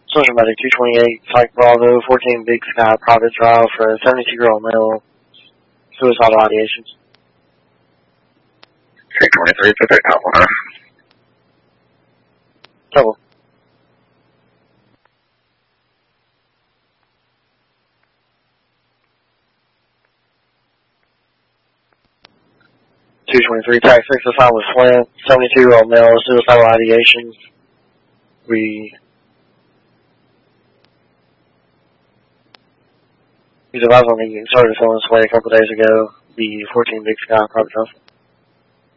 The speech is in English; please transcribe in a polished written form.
Social Medic 228, Psych Bravo, 14 Big Sky, private trial for a 72-year-old male, suicidal ideations. 323, Pacific Alpha. Trouble. Tax 6 assigned with Flint, 72-year-old male, suicidal ideations. He's advised on the started on his way a couple days ago. The 14 Big Sky private trial.